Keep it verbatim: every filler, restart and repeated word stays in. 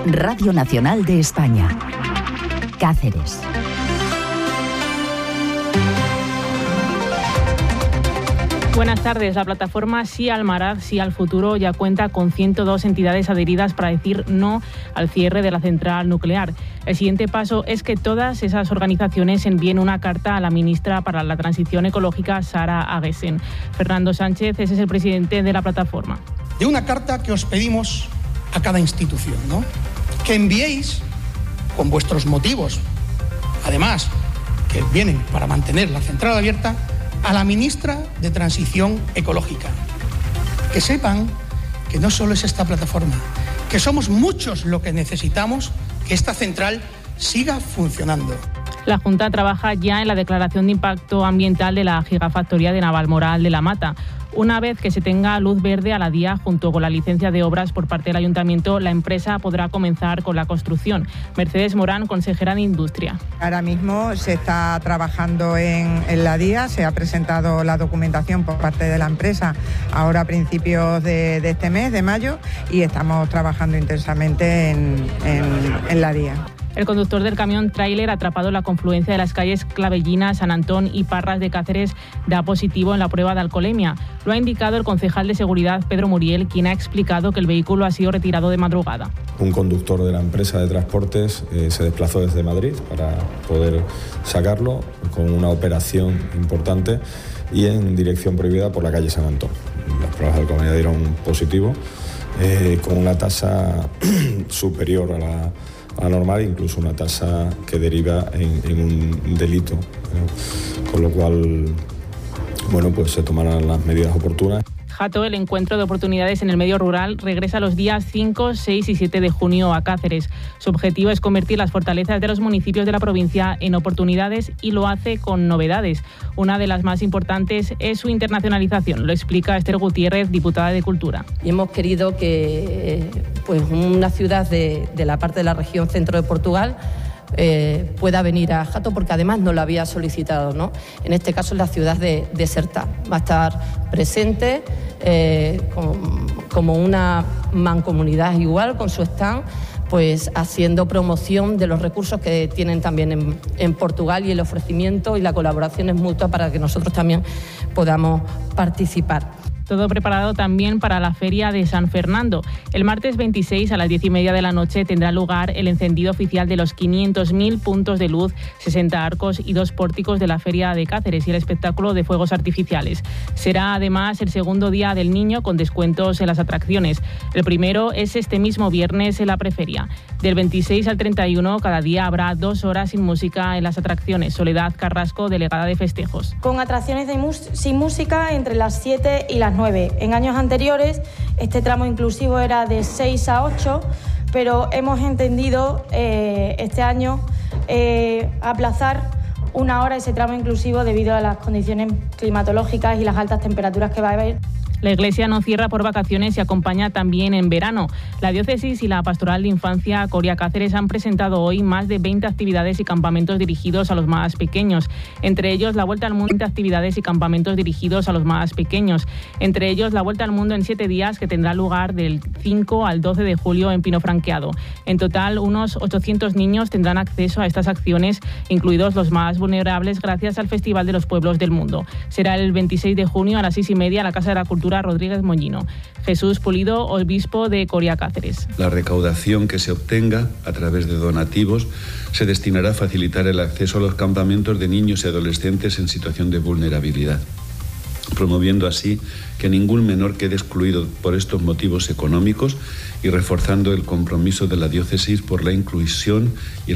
Radio Nacional de España. Cáceres. Buenas tardes. La plataforma Sí al Maraz, Sí al Futuro ya cuenta con ciento dos entidades adheridas para decir no al cierre de la central nuclear. El siguiente paso es que todas esas organizaciones envíen una carta a la ministra para la Transición Ecológica, Sara Aguesen. Fernando Sánchez, ese es el presidente de la plataforma. De una carta que os pedimos a cada institución, ¿no? Que enviéis con vuestros motivos, además, que vienen para mantener la central abierta, a la ministra de Transición Ecológica. Que sepan que no solo es esta plataforma, que somos muchos lo que necesitamos que esta central siga funcionando. La Junta trabaja ya en la declaración de impacto ambiental de la gigafactoría de Navalmoral de la Mata. Una vez que se tenga luz verde a la D I A junto con la licencia de obras por parte del Ayuntamiento, la empresa podrá comenzar con la construcción. Mercedes Morán, consejera de Industria. Ahora mismo se está trabajando en, en la D I A, se ha presentado la documentación por parte de la empresa ahora a principios de, de este mes, de mayo, y estamos trabajando intensamente en, en, en la D I A. El conductor del camión tráiler atrapado en la confluencia de las calles Clavellina, San Antón y Parras de Cáceres da positivo en la prueba de alcoholemia. Lo ha indicado el concejal de Seguridad, Pedro Muriel, quien ha explicado que el vehículo ha sido retirado de madrugada. Un conductor de la empresa de transportes eh, se desplazó desde Madrid para poder sacarlo con una operación importante y en dirección prohibida por la calle San Antón. Las pruebas de alcoholemia dieron positivo eh, con una tasa superior a la a normal, incluso una tasa que deriva en, en un delito, ¿no? Con lo cual, bueno, pues se tomarán las medidas oportunas. Jato, el encuentro de oportunidades en el medio rural, regresa los días cinco, seis y siete de junio a Cáceres. Su objetivo es convertir las fortalezas de los municipios de la provincia en oportunidades y lo hace con novedades. Una de las más importantes es su internacionalización, lo explica Esther Gutiérrez, diputada de Cultura. Y hemos querido que pues, una ciudad de, de la parte de la región centro de Portugal Eh, pueda venir a Jato, porque además no lo había solicitado, ¿no? En este caso, en la ciudad de, de Sertá. Va a estar presente eh, con, como una mancomunidad igual, con su stand, pues haciendo promoción de los recursos que tienen también en, en Portugal y el ofrecimiento y la colaboración es mutua para que nosotros también podamos participar. Todo preparado también para la Feria de San Fernando. El martes veintiséis a las diez y media de la noche tendrá lugar el encendido oficial de los quinientos mil puntos de luz, sesenta arcos y dos pórticos de la Feria de Cáceres y el espectáculo de fuegos artificiales. Será además el segundo día del niño con descuentos en las atracciones. El primero es este mismo viernes en la preferia. Del veintiséis al treinta y uno cada día habrá dos horas sin música en las atracciones. Soledad Carrasco, delegada de festejos. Con atracciones de mus- sin música entre las siete y las nueve. En años anteriores este tramo inclusivo era de seis a ocho, pero hemos entendido eh, este año eh, aplazar una hora ese tramo inclusivo debido a las condiciones climatológicas y las altas temperaturas que va a haber. La Iglesia no cierra por vacaciones y acompaña también en verano. La Diócesis y la Pastoral de Infancia Coria Cáceres han presentado hoy más de veinte actividades y campamentos dirigidos a los más pequeños. Entre ellos, la Vuelta al Mundo, veinte actividades y campamentos dirigidos a los más pequeños. Entre ellos, la Vuelta al Mundo en siete días, que tendrá lugar del cinco al doce de julio en Pino Franqueado. En total, unos ochocientos niños tendrán acceso a estas acciones, incluidos los más vulnerables, gracias al Festival de los Pueblos del Mundo. Será el veintiséis de junio a las seis y media en la Casa de la Cultura Rodríguez Mollino. Jesús Pulido, obispo de Coria Cáceres. La recaudación que se obtenga a través de donativos se destinará a facilitar el acceso a los campamentos de niños y adolescentes en situación de vulnerabilidad, promoviendo así que ningún menor quede excluido por estos motivos económicos y reforzando el compromiso de la diócesis por la inclusión y